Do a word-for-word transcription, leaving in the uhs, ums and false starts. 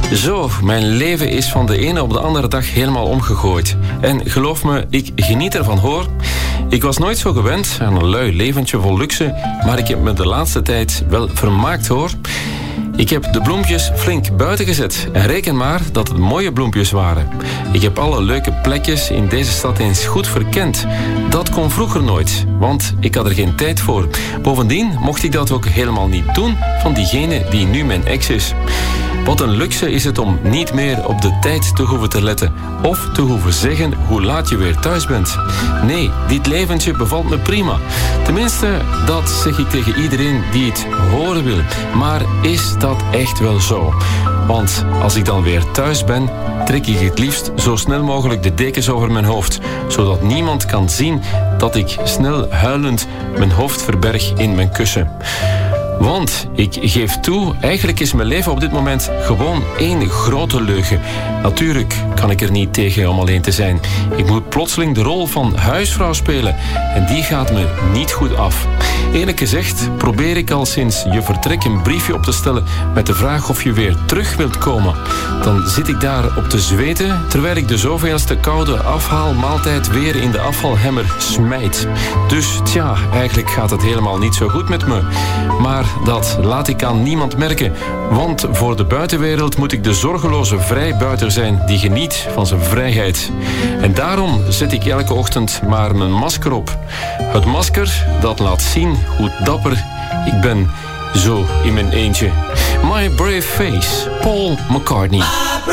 Zo, mijn leven is van de ene op de andere dag helemaal omgegooid. En geloof me, ik geniet ervan hoor. Ik was nooit zo gewend aan een lui leventje vol luxe, maar ik heb me de laatste tijd wel vermaakt hoor. Ik heb de bloempjes flink buiten gezet en reken maar dat het mooie bloempjes waren. Ik heb alle leuke plekjes in deze stad eens goed verkend. Dat kon vroeger nooit, want ik had er geen tijd voor. Bovendien mocht ik dat ook helemaal niet doen van diegene die nu mijn ex is. Wat een luxe is het om niet meer op de tijd te hoeven te letten of te hoeven zeggen hoe laat je weer thuis bent. Nee, dit leventje bevalt me prima. Tenminste, dat zeg ik tegen iedereen die het horen wil. Maar is dat echt wel zo? Want als ik dan weer thuis ben, trek ik het liefst zo snel mogelijk de dekens over mijn hoofd, zodat niemand kan zien dat ik snel huilend mijn hoofd verberg in mijn kussen. Want, ik geef toe, eigenlijk is mijn leven op dit moment gewoon één grote leugen. Natuurlijk kan ik er niet tegen om alleen te zijn. Ik moet plotseling de rol van huisvrouw spelen en die gaat me niet goed af. Eerlijk gezegd probeer ik al sinds je vertrek een briefje op te stellen met de vraag of je weer terug wilt komen. Dan zit ik daar op te zweten terwijl ik de zoveelste koude afhaalmaaltijd weer in de afvalhemmer smijt. Dus tja, eigenlijk gaat het helemaal niet zo goed met me. Maar dat laat ik aan niemand merken, want voor de buitenwereld moet ik de zorgeloze vrijbuiter zijn die geniet van zijn vrijheid. En daarom zet ik elke ochtend maar mijn masker op. Het masker dat laat zien hoe dapper ik ben, zo in mijn eentje. My brave face, Paul McCartney.